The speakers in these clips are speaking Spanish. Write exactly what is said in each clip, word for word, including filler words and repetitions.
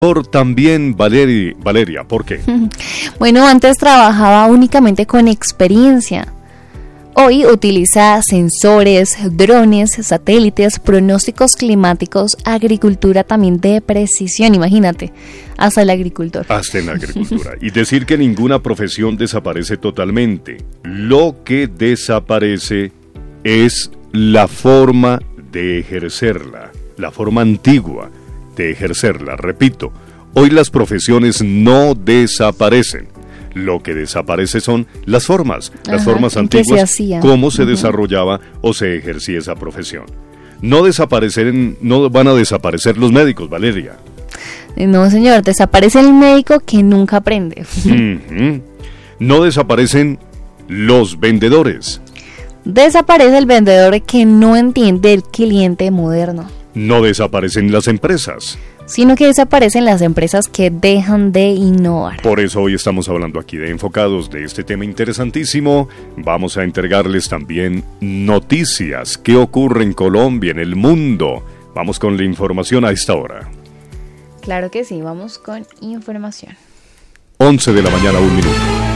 Por también Valeri, Valeria, ¿por qué? Bueno, antes trabajaba únicamente con experiencia. Hoy utiliza sensores, drones, satélites, pronósticos climáticos, agricultura también de precisión, imagínate, hasta el agricultor. Hasta en la agricultura. Y decir que ninguna profesión desaparece totalmente. Lo que desaparece es la forma de ejercerla, la forma antigua de ejercerla. Repito, hoy las profesiones no desaparecen. Lo que desaparece son las formas, las Ajá, formas antiguas, cómo se uh-huh. desarrollaba o se ejercía esa profesión. No desaparecen, no van a desaparecer los médicos, Valeria. No, señor, desaparece el médico que nunca aprende. Uh-huh. No desaparecen los vendedores. Desaparece el vendedor que no entiende el cliente moderno. No desaparecen las empresas, sino que desaparecen las empresas que dejan de innovar. Por eso hoy estamos hablando aquí de Enfocados, de este tema interesantísimo. Vamos a entregarles también noticias, qué ocurre en Colombia, en el mundo. Vamos con la información a esta hora. Claro que sí, vamos con información. once de la mañana, un minuto.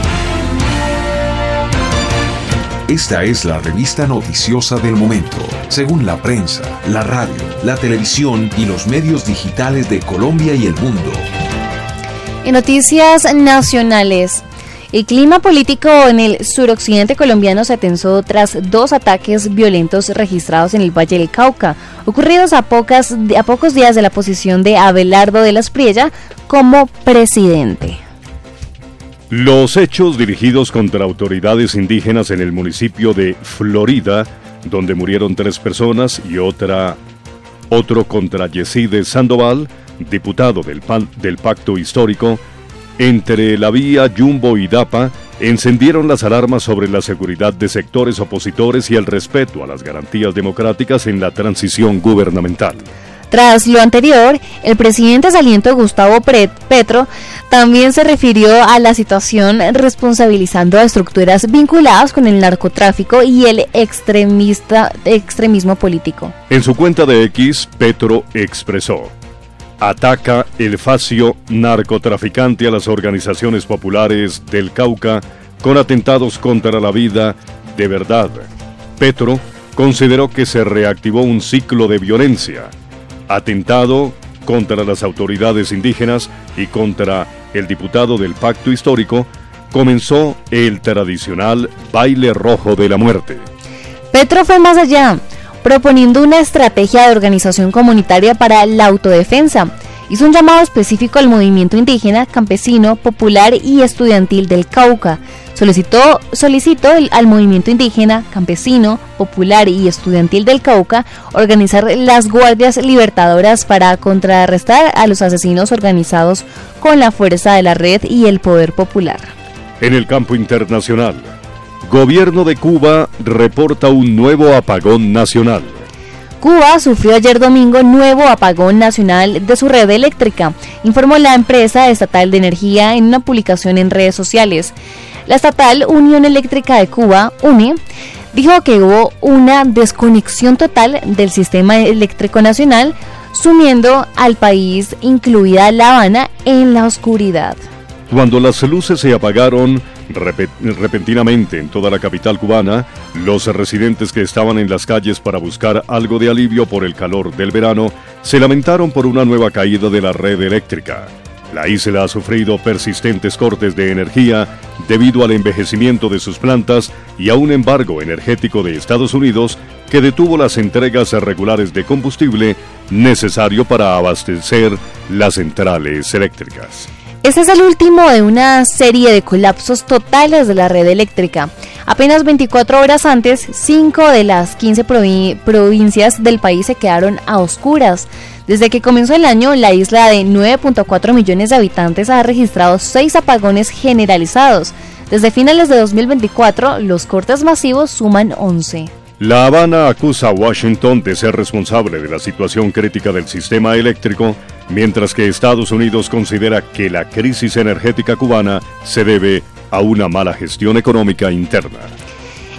Esta es la revista noticiosa del momento, según la prensa, la radio, la televisión y los medios digitales de Colombia y el mundo. En noticias nacionales, el clima político en el suroccidente colombiano se tensó tras dos ataques violentos registrados en el Valle del Cauca, ocurridos a, pocas, a pocos días de la posición de Abelardo de la Espriella como presidente. Los hechos dirigidos contra autoridades indígenas en el municipio de Florida, donde murieron tres personas, y otra, otro contra Yeside Sandoval, diputado del, P- del Pacto Histórico, entre la vía Yumbo y Dapa, encendieron las alarmas sobre la seguridad de sectores opositores y el respeto a las garantías democráticas en la transición gubernamental. Tras lo anterior, el presidente saliente Gustavo Petro también se refirió a la situación responsabilizando a estructuras vinculadas con el narcotráfico y el extremista, extremismo político. En su cuenta de X, Petro expresó: ataca el facio narcotraficante a las organizaciones populares del Cauca con atentados contra la vida de verdad. Petro consideró que se reactivó un ciclo de violencia, atentado contra las autoridades indígenas y contra el diputado del Pacto Histórico. Comenzó el tradicional baile rojo de la muerte. Petro fue más allá, proponiendo una estrategia de organización comunitaria para la autodefensa. Hizo un llamado específico al movimiento indígena, campesino, popular y estudiantil del Cauca. Solicitó, solicitó el, al movimiento indígena, campesino, popular y estudiantil del Cauca organizar las guardias libertadoras para contrarrestar a los asesinos organizados con la fuerza de la red y el poder popular. En el campo internacional, Gobierno de Cuba reporta un nuevo apagón nacional. Cuba sufrió ayer domingo nuevo apagón nacional de su red eléctrica, informó la empresa estatal de energía en una publicación en redes sociales. La estatal Unión Eléctrica de Cuba, U N E, dijo que hubo una desconexión total del sistema eléctrico nacional, sumiendo al país, incluida La Habana, en la oscuridad. Cuando las luces se apagaron rep- repentinamente en toda la capital cubana, los residentes que estaban en las calles para buscar algo de alivio por el calor del verano se lamentaron por una nueva caída de la red eléctrica. La isla ha sufrido persistentes cortes de energía debido al envejecimiento de sus plantas y a un embargo energético de Estados Unidos que detuvo las entregas regulares de combustible necesario para abastecer las centrales eléctricas. Este es el último de una serie de colapsos totales de la red eléctrica. Apenas veinticuatro horas antes, cinco de las quince provi- provincias del país se quedaron a oscuras. Desde que comenzó el año, la isla de nueve punto cuatro millones de habitantes ha registrado seis apagones generalizados. Desde finales de dos mil veinticuatro, los cortes masivos suman once. La Habana acusa a Washington de ser responsable de la situación crítica del sistema eléctrico, mientras que Estados Unidos considera que la crisis energética cubana se debe a una mala gestión económica interna.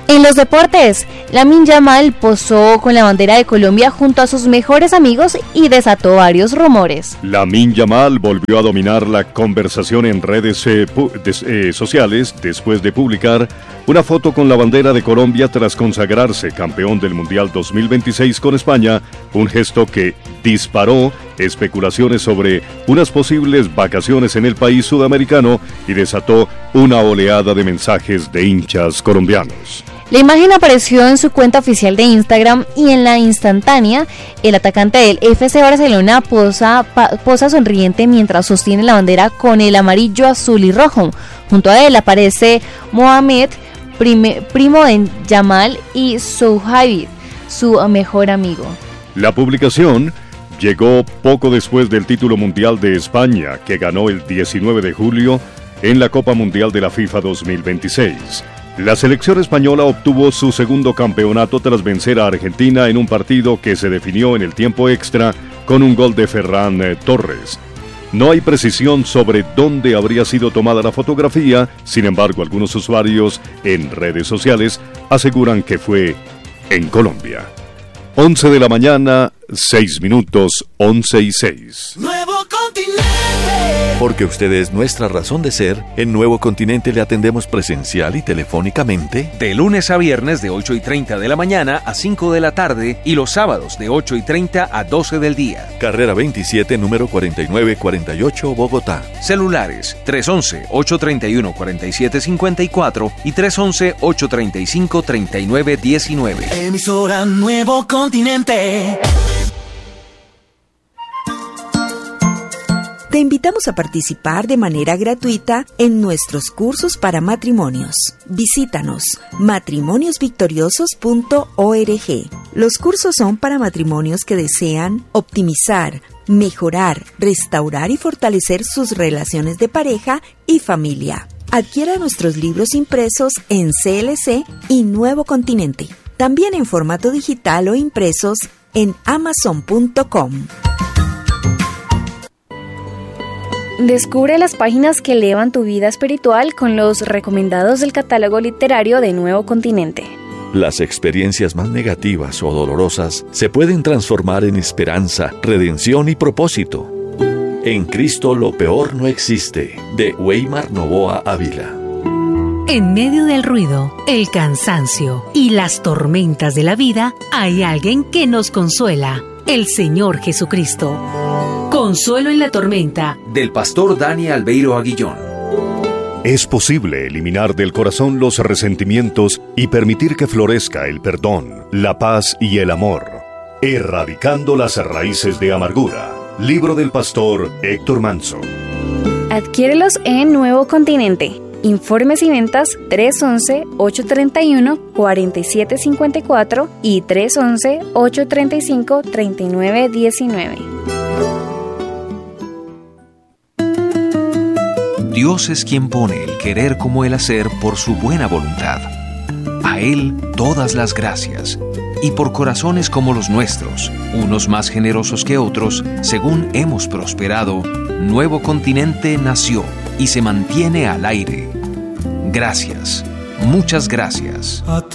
En los deportes, Lamine Yamal posó con la bandera de Colombia junto a sus mejores amigos y desató varios rumores. Lamine Yamal volvió a dominar la conversación en redes eh, pu- des, eh, sociales después de publicar una foto con la bandera de Colombia tras consagrarse campeón del Mundial dos mil veintiséis con España, un gesto que disparó especulaciones sobre unas posibles vacaciones en el país sudamericano y desató una oleada de mensajes de hinchas colombianos. La imagen apareció en su cuenta oficial de Instagram y en la instantánea, el atacante del F C Barcelona posa, pa, posa sonriente mientras sostiene la bandera con el amarillo, azul y rojo. Junto a él aparece Mohamed, prime, primo de Yamal, y Souhaib, su mejor amigo. La publicación llegó poco después del título mundial de España, que ganó el diecinueve de julio en la Copa Mundial de la FIFA dos mil veintiséis. La selección española obtuvo su segundo campeonato tras vencer a Argentina en un partido que se definió en el tiempo extra con un gol de Ferran eh, Torres. No hay precisión sobre dónde habría sido tomada la fotografía, sin embargo, algunos usuarios en redes sociales aseguran que fue en Colombia. once de la mañana, seis minutos, once y seis. Nuevo Continente. Porque usted es nuestra razón de ser, en Nuevo Continente le atendemos presencial y telefónicamente. De lunes a viernes de ocho y treinta de la mañana a cinco de la tarde y los sábados de ocho y treinta a doce del día. Carrera veintisiete, número cuarenta y nueve cuarenta y ocho, Bogotá. Celulares tres once, ocho treinta y uno, cuarenta y siete cincuenta y cuatro y tres once, ocho treinta y cinco, treinta y nueve diecinueve. Emisora Nuevo Continente. Te invitamos a participar de manera gratuita en nuestros cursos para matrimonios. Visítanos matrimonios victoriosos punto org. Los cursos son para matrimonios que desean optimizar, mejorar, restaurar y fortalecer sus relaciones de pareja y familia. Adquiera nuestros libros impresos en C L C y Nuevo Continente. También en formato digital o impresos en amazon punto com. Descubre las páginas que elevan tu vida espiritual con los recomendados del catálogo literario de Nuevo Continente. Las experiencias más negativas o dolorosas se pueden transformar en esperanza, redención y propósito. En Cristo lo peor no existe, de Weimar Novoa Ávila. En medio del ruido, el cansancio y las tormentas de la vida, hay alguien que nos consuela, el Señor Jesucristo. Consuelo en la tormenta. Del pastor Dani Albeiro Aguillón. Es posible eliminar del corazón los resentimientos y permitir que florezca el perdón, la paz y el amor, erradicando las raíces de amargura. Libro del pastor Héctor Manso. Adquiérelos en Nuevo Continente. Informes y ventas tres once, ocho treinta y uno, cuarenta y siete cincuenta y cuatro y tres once, ocho treinta y cinco, treinta y nueve diecinueve. Dios es quien pone el querer como el hacer por su buena voluntad. A Él todas las gracias. Y por corazones como los nuestros, unos más generosos que otros, según hemos prosperado, Nuevo Continente nació y se mantiene al aire. Gracias, muchas gracias. A ti